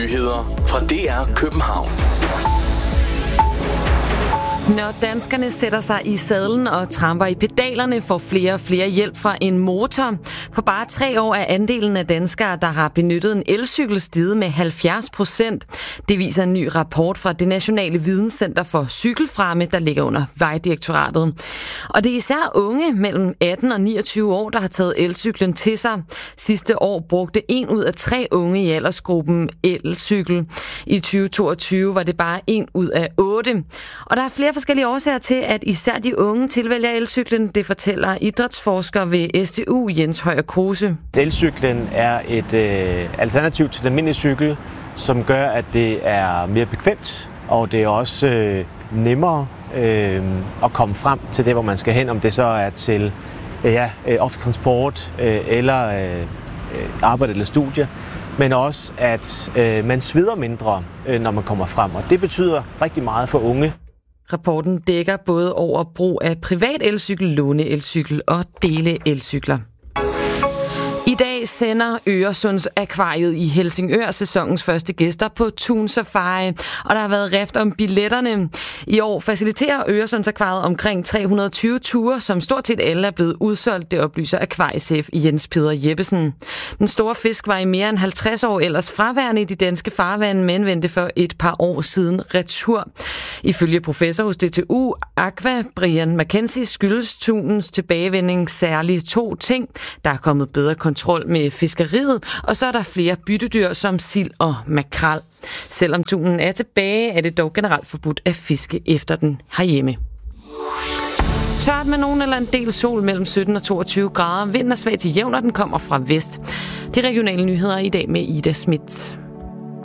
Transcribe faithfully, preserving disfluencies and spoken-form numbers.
Nyheder fra D R København. Når danskerne sætter sig i sadlen og tramper i pedalerne, får flere og flere hjælp fra en motor. På bare tre år er andelen af danskere, der har benyttet en elcykel, steget med halvfjerds procent. Det viser en ny rapport fra det Nationale Videnscenter for Cykelfremme, der ligger under Vejdirektoratet. Og det er især unge mellem atten og niogtyve år, der har taget elcyklen til sig. Sidste år brugte en ud af tre unge i aldersgruppen elcykel. I tyve toogtyve var det bare en ud af otte. Og der er flere forskellige årsager til, at især de unge tilvælger elcyklen. Det fortæller idrætsforsker ved S D U, Jens Højer Kruse. Elcyklen er et øh, alternativ til den almindelige cykel, som gør, at det er mere bekvemt, og det er også øh, nemmere øh, at komme frem til det, hvor man skal hen, om det så er til øh, ja, øh, offentlig transport øh, eller øh, arbejde eller studie, men også, at øh, man sveder mindre, øh, når man kommer frem, og det betyder rigtig meget for unge. Rapporten dækker både over brug af privat elcykel, låne elcykel og dele elcykler. I dag sender Øresundsakvariet i Helsingør sæsonens første gæster på Thun Safari, og der har været rift om billetterne. I år faciliterer Øresundsakvariet omkring tre hundrede og tyve ture, som stort set alle er blevet udsolgt, det oplyser akvariechef Jens Peder Jeppesen. Den store fisk var i mere end halvtreds år ellers fraværende i de danske farvande, men vendte for et par år siden retur. Ifølge professor hos D T U Aqua, Brian McKenzie, skyldes tunens tilbagevending særligt to ting. Der er kommet bedre kontrol med fiskeriet, og så er der flere byttedyr som sild og makrel. Selvom tunen er tilbage, er det dog generelt forbudt at fiske efter den herhjemme. Tørt med nogen eller en del sol mellem sytten og toogtyve grader. Vinden er svag til jævn, og den kommer fra vest. De regionale nyheder i dag med Ida Schmidt.